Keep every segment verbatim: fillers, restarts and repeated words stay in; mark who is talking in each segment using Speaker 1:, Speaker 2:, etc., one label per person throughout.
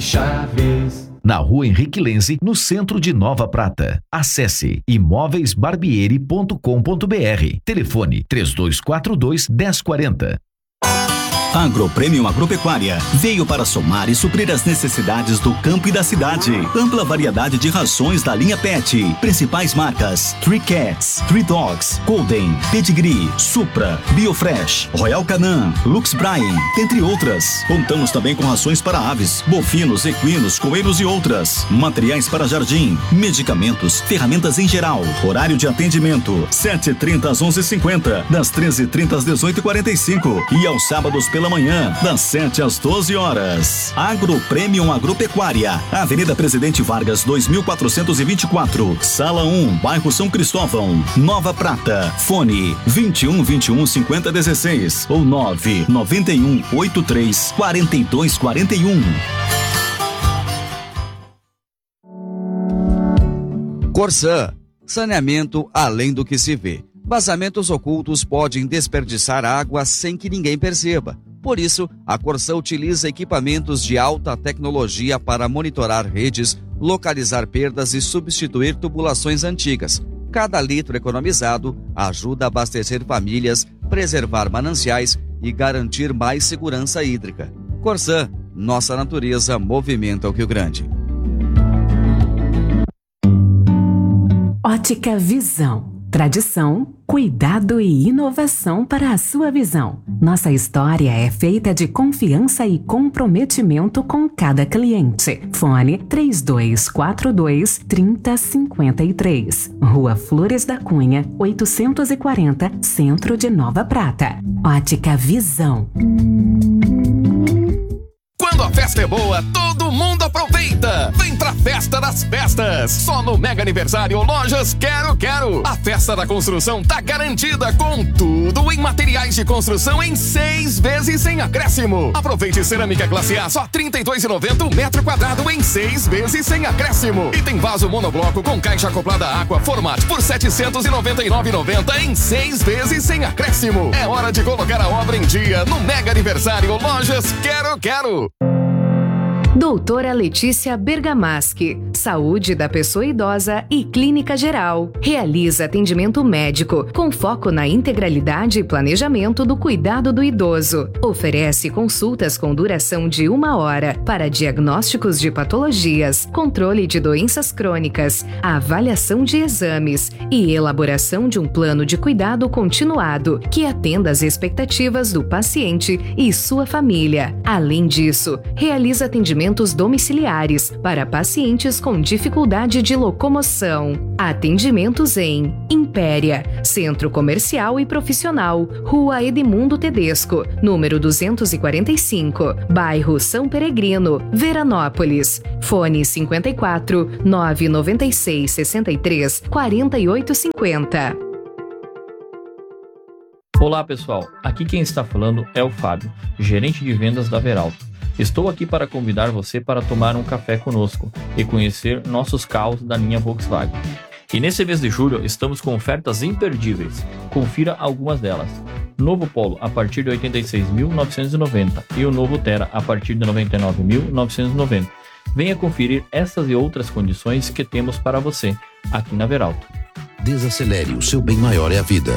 Speaker 1: Chaves. Na rua Henrique Lenze, no centro de Nova Prata. Acesse imóveis barbieri ponto com ponto br. Telefone três dois quatro dois, um zero quatro zero.
Speaker 2: Agropremium Agropecuária veio para somar e suprir as necessidades do campo e da cidade. Ampla variedade de rações da linha Pet. Principais marcas: Three Cats, Three Dogs, Golden, Pedigree, Supra, Biofresh, Royal Canin, Lux Bryan, entre outras. Contamos também com rações para aves, bovinos, equinos, coelhos e outras. Materiais para jardim, medicamentos, ferramentas em geral. Horário de atendimento: sete e trinta às onze e cinquenta, das treze e trinta às dezoito e quarenta e cinco e aos sábados pela manhã, das sete às doze horas. Agropremium Agropecuária, Avenida Presidente Vargas, dois mil quatrocentos e vinte e quatro, Sala um, bairro São Cristóvão, Nova Prata. Fone vinte e um, vinte e um, cinquenta, dezesseis ou nove nove um, oito três, quatro dois quatro um.
Speaker 3: Corsã, saneamento além do que se vê. Vazamentos ocultos podem desperdiçar água sem que ninguém perceba. Por isso, a Corsã utiliza equipamentos de alta tecnologia para monitorar redes, localizar perdas e substituir tubulações antigas. Cada litro economizado ajuda a abastecer famílias, preservar mananciais e garantir mais segurança hídrica. Corsã, nossa natureza movimenta o Rio Grande.
Speaker 4: Ótica Visão. Tradição, cuidado e inovação para a sua visão. Nossa história é feita de confiança e comprometimento com cada cliente. Fone três dois quatro dois, três zero cinco três. Rua Flores da Cunha, oitocentos e quarenta, Centro de Nova Prata. Ótica Visão.
Speaker 5: Quando a festa é boa, todo mundo aproveita! Vem pra Festa das Festas! Só no Mega Aniversário Lojas Quero Quero! A festa da construção tá garantida com tudo em materiais de construção em seis vezes sem acréscimo. Aproveite cerâmica classe A, só trinta e dois reais e noventa centavos o metro quadrado em seis vezes sem acréscimo. E tem vaso monobloco com caixa acoplada Aqua Format por setecentos e noventa e nove reais e noventa centavos em seis vezes sem acréscimo. É hora de colocar a obra em dia no Mega Aniversário Lojas Quero Quero!
Speaker 6: Doutora Letícia Bergamaschi, Saúde da Pessoa Idosa e Clínica Geral. Realiza atendimento médico com foco na integralidade e planejamento do cuidado do idoso. Oferece consultas com duração de uma hora para diagnósticos de patologias, controle de doenças crônicas, avaliação de exames e elaboração de um plano de cuidado continuado que atenda às expectativas do paciente e sua família. Além disso, realiza atendimento domiciliares para pacientes com dificuldade de locomoção. Atendimentos em Impéria, Centro Comercial e Profissional, Rua Edmundo Tedesco, número duzentos e quarenta e cinco, bairro São Peregrino, Veranópolis. Fone cinquenta e quatro, nove noventa e seis, sessenta e três, quarenta e oito cinquenta.
Speaker 7: Olá pessoal, aqui quem está falando é o Fábio, gerente de vendas da Veralto. Estou aqui para convidar você para tomar um café conosco e conhecer nossos carros da linha Volkswagen. E nesse mês de julho estamos com ofertas imperdíveis. Confira algumas delas. Novo Polo a partir de oitenta e seis mil novecentos e noventa e o novo Terra a partir de noventa e nove mil novecentos e noventa. Venha conferir essas e outras condições que temos para você aqui na Veralto.
Speaker 8: Desacelere, o seu bem maior é a vida.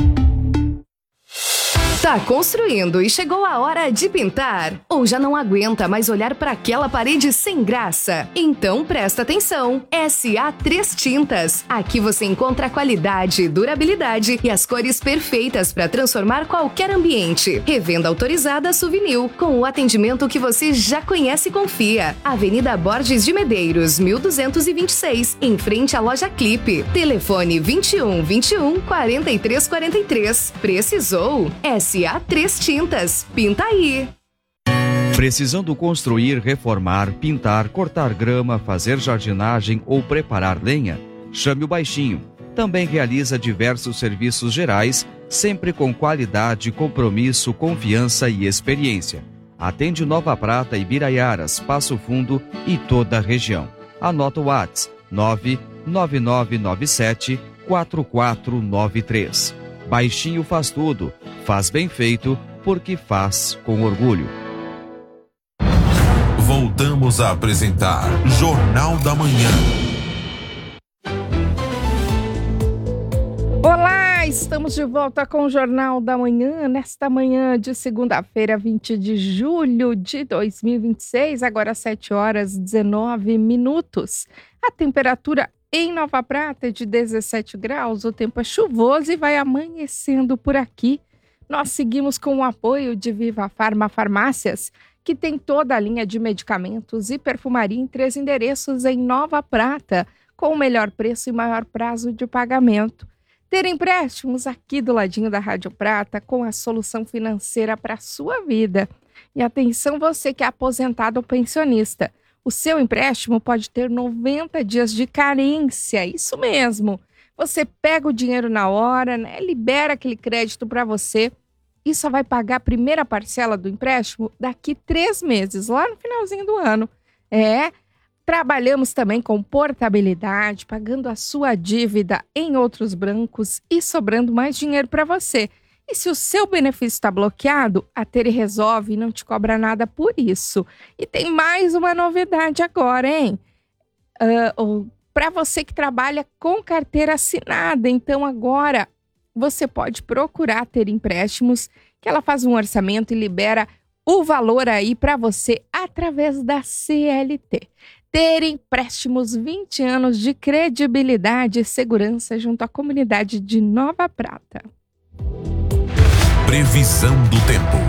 Speaker 6: Tá construindo e chegou a hora de pintar? Ou já não aguenta mais olhar para aquela parede sem graça? Então presta atenção! S A três Tintas. Aqui você encontra qualidade, durabilidade e as cores perfeitas para transformar qualquer ambiente. Revenda autorizada Souvenir, com o atendimento que você já conhece e confia. Avenida Borges de Medeiros, mil duzentos e vinte e seis, em frente à loja Clipe. Telefone vinte e um, vinte e um, quarenta e três, quarenta e três. Precisou? S A três Tintas. Pinta aí!
Speaker 3: Precisando construir, reformar, pintar, cortar grama, fazer jardinagem ou preparar lenha? Chame o Baixinho. Também realiza diversos serviços gerais, sempre com qualidade, compromisso, confiança e experiência. Atende Nova Prata, Ibiraiaras, Passo Fundo e toda a região. Anota o WhatsApp nove nove nove nove sete, quatro quatro nove três. Baixinho faz tudo, faz bem feito, porque faz com orgulho.
Speaker 9: Voltamos a apresentar Jornal da Manhã.
Speaker 10: Olá, estamos de volta com o Jornal da Manhã, nesta manhã de segunda-feira, vinte de julho de dois mil e vinte e seis, agora sete horas e dezenove minutos. A temperatura em Nova Prata é de dezessete graus, o tempo é chuvoso e vai amanhecendo por aqui. Nós seguimos com o apoio de Viva Farma Farmácias, que tem toda a linha de medicamentos e perfumaria em três endereços em Nova Prata, com o melhor preço e maior prazo de pagamento. Ter empréstimos aqui do ladinho da Rádio Prata com a solução financeira para a sua vida. E atenção você que é aposentado ou pensionista. O seu empréstimo pode ter noventa dias de carência, isso mesmo. Você pega o dinheiro na hora, né, libera aquele crédito para você e só vai pagar a primeira parcela do empréstimo daqui três meses, lá no finalzinho do ano. É... Trabalhamos também com portabilidade, pagando a sua dívida em outros bancos e sobrando mais dinheiro para você. E se o seu benefício está bloqueado, a Tere resolve e não te cobra nada por isso. E tem mais uma novidade agora, hein? Uh, para você que trabalha com carteira assinada, então agora você pode procurar ter empréstimos, que ela faz um orçamento e libera o valor aí para você através da C L T. Ter empréstimos, vinte anos de credibilidade e segurança junto à comunidade de Nova Prata.
Speaker 9: Previsão do tempo.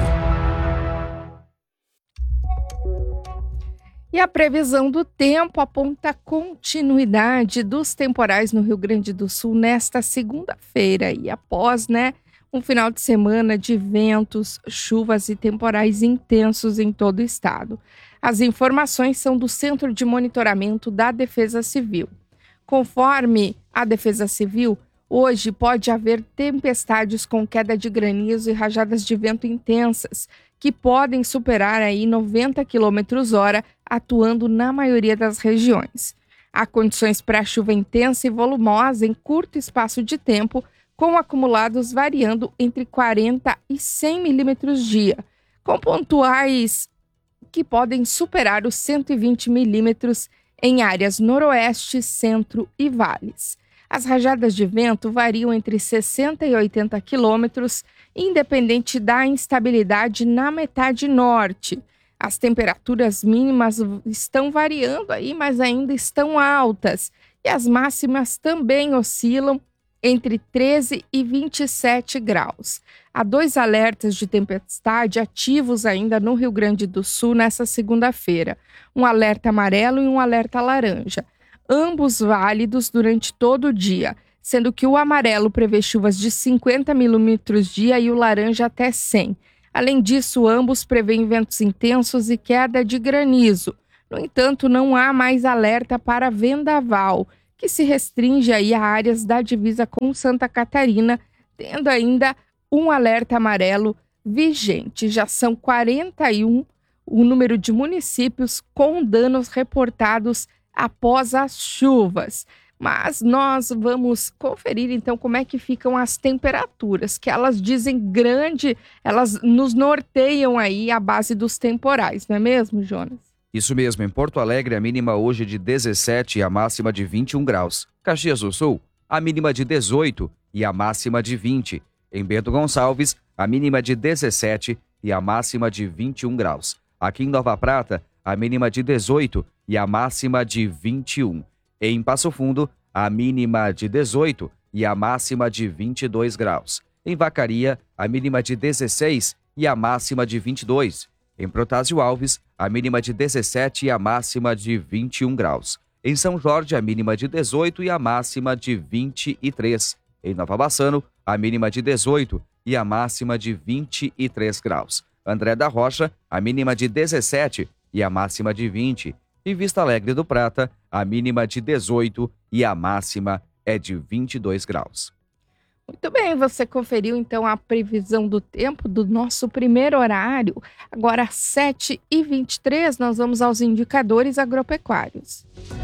Speaker 10: E a previsão do tempo aponta continuidade dos temporais no Rio Grande do Sul nesta segunda-feira. E após, né, um final de semana de ventos, chuvas e temporais intensos em todo o estado. As informações são do Centro de Monitoramento da Defesa Civil. Conforme a Defesa Civil, hoje pode haver tempestades com queda de granizo e rajadas de vento intensas, que podem superar aí noventa quilômetros por hora, atuando na maioria das regiões. Há condições para chuva intensa e volumosa em curto espaço de tempo, com acumulados variando entre quarenta e cem milímetros dia, com pontuais que podem superar os cento e vinte milímetros em áreas noroeste, centro e vales. As rajadas de vento variam entre sessenta e oitenta quilômetros, independente da instabilidade na metade norte. As temperaturas mínimas estão variando aí, mas ainda estão altas. E as máximas também oscilam entre treze e vinte e sete graus. Há dois alertas de tempestade ativos ainda no Rio Grande do Sul nessa segunda-feira. Um alerta amarelo e um alerta laranja. Ambos válidos durante todo o dia, sendo que o amarelo prevê chuvas de cinquenta milímetros dia e o laranja até cem. Além disso, ambos prevêem ventos intensos e queda de granizo. No entanto, não há mais alerta para vendaval, que se restringe aí a áreas da divisa com Santa Catarina, tendo ainda um alerta amarelo vigente. Já são quarenta e um o número de municípios com danos reportados após as chuvas. Mas nós vamos conferir então como é que ficam as temperaturas, que elas dizem grande, elas nos norteiam aí a base dos temporais, não é mesmo, Jonas?
Speaker 3: Isso mesmo, em Porto Alegre a mínima hoje de dezessete e a máxima de vinte e um graus. Caxias do Sul, a mínima de dezoito e a máxima de vinte. Em Bento Gonçalves, a mínima de dezessete e a máxima de vinte e um graus. Aqui em Nova Prata, a mínima de dezoito e a máxima de vinte e um. Em Passo Fundo, a mínima de dezoito e a máxima de vinte e dois graus. Em Vacaria, a mínima de dezesseis e a máxima de vinte e dois. Em Protásio Alves, a mínima de dezessete e a máxima de vinte e um graus. Em São Jorge, a mínima de dezoito e a máxima de vinte e três. Em Nova Bassano, a mínima de dezoito e a máxima de vinte e três graus. André da Rocha, a mínima de dezessete e a máxima de vinte. E Vista Alegre do Prata, a mínima de dezoito e a máxima é de vinte e dois graus.
Speaker 10: Muito bem, você conferiu então a previsão do tempo do nosso primeiro horário. Agora às sete e vinte e três nós vamos aos indicadores agropecuários.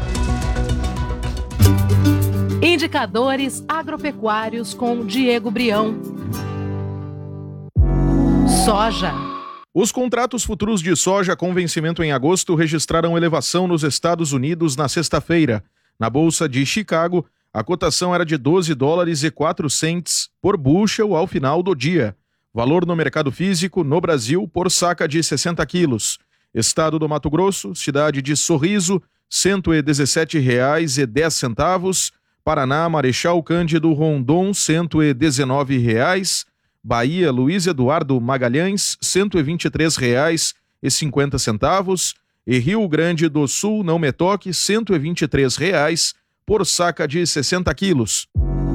Speaker 11: Indicadores agropecuários com Diego Brião. Soja. Os contratos futuros de soja com vencimento em agosto registraram elevação nos Estados Unidos na sexta-feira. Na Bolsa de Chicago, a cotação era de doze dólares e quatro centes por bushel ao final do dia. Valor no mercado físico, no Brasil, por saca de sessenta quilos. Estado do Mato Grosso, cidade de Sorriso, cento e dezessete reais e dez centavos. Paraná, Marechal Cândido Rondon, cento e dezenove reais. Bahia, Luiz Eduardo Magalhães, cento e vinte e três reais e cinquenta centavos. E Rio Grande do Sul, Não Me Toque, cento e vinte e três reais por saca de sessenta quilos.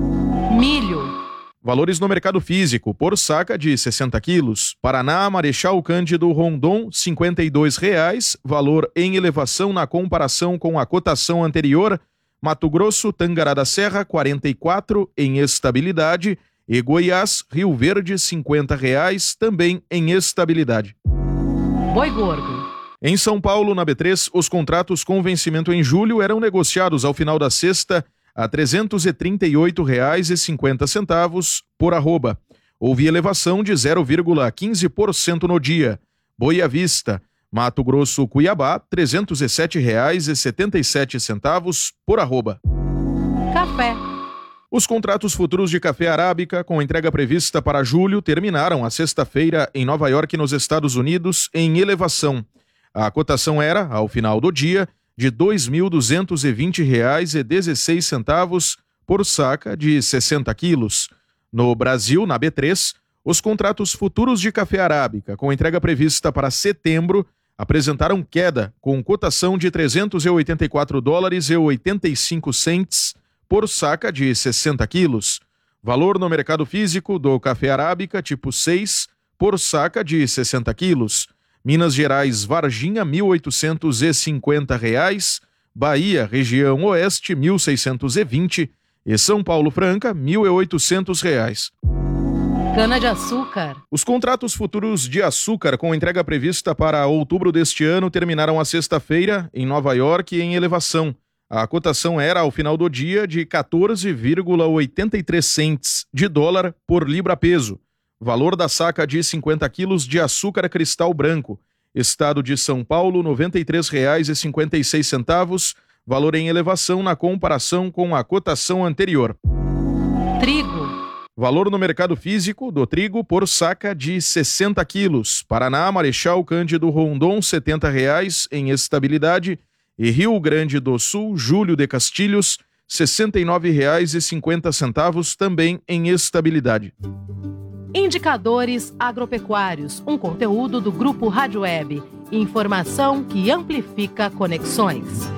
Speaker 12: Milho.
Speaker 11: Valores no mercado físico, por saca de sessenta quilos. Paraná, Marechal Cândido Rondon, cinquenta e dois reais, valor em elevação na comparação com a cotação anterior. Mato Grosso, Tangará da Serra, quarenta e quatro, em estabilidade. E Goiás, Rio Verde, cinquenta reais, também em estabilidade.
Speaker 12: Boi gordo.
Speaker 11: Em São Paulo, na B três, os contratos com vencimento em julho eram negociados ao final da sexta a trezentos e trinta e oito reais e cinquenta centavos por arroba. Houve elevação de zero vírgula quinze por cento no dia. Boi à vista, Mato Grosso, Cuiabá, trezentos e sete reais e setenta e sete centavos por arroba.
Speaker 12: Café.
Speaker 11: Os contratos futuros de café arábica, com entrega prevista para julho, terminaram a sexta-feira em Nova York, nos Estados Unidos, em elevação. A cotação era, ao final do dia, de dois mil duzentos e vinte reais e dezesseis centavos por saca de sessenta quilos. No Brasil, na B três, os contratos futuros de café arábica, com entrega prevista para setembro, apresentaram queda, com cotação de trezentos e oitenta e quatro dólares e oitenta e cinco centes por saca de sessenta quilos. Valor no mercado físico do café arábica tipo seis por saca de sessenta quilos. Minas Gerais, Varginha, mil oitocentos e cinquenta reais. Bahia, região oeste, mil seiscentos e vinte. E São Paulo Franca, mil e oitocentos reais.
Speaker 12: Cana-de-açúcar.
Speaker 11: Os contratos futuros de açúcar com entrega prevista para outubro deste ano terminaram a sexta-feira em Nova York em elevação. A cotação era, ao final do dia, de quatorze vírgula oitenta e três centes de dólar por libra-peso. Valor da saca de cinquenta quilos de açúcar cristal branco. Estado de São Paulo, noventa e três reais e cinquenta e seis centavos. Valor em elevação na comparação com a cotação anterior.
Speaker 12: Trigo.
Speaker 11: Valor no mercado físico do trigo por saca de sessenta quilos. Paraná, Marechal Cândido Rondon, setenta reais em estabilidade. E Rio Grande do Sul, Júlio de Castilhos, sessenta e nove reais e cinquenta centavos, também em estabilidade.
Speaker 12: Indicadores agropecuários, um conteúdo do Grupo Rádio Web. Informação que amplifica conexões.